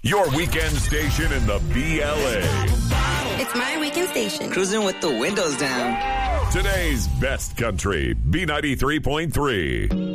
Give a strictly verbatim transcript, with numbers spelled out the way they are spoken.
Your weekend station in the B L A. It's my weekend station. Cruising with the windows down. Today's best country, B ninety-three point three.